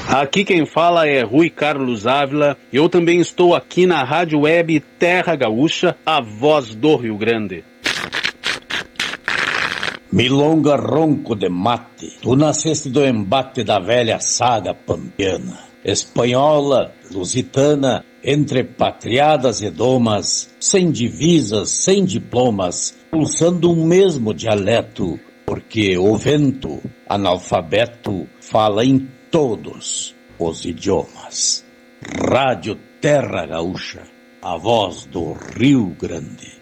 Aqui quem fala é Rui Carlos Ávila. Eu também estou aqui na Rádio Web Terra Gaúcha, a voz do Rio Grande. Milonga ronco de mate, tu nasceste do embate da velha saga pampiana, espanhola, lusitana, entre patriadas e domas, sem divisas, sem diplomas, pulsando um mesmo dialeto, porque o vento, analfabeto, fala em todos os idiomas. Rádio Terra Gaúcha, a voz do Rio Grande.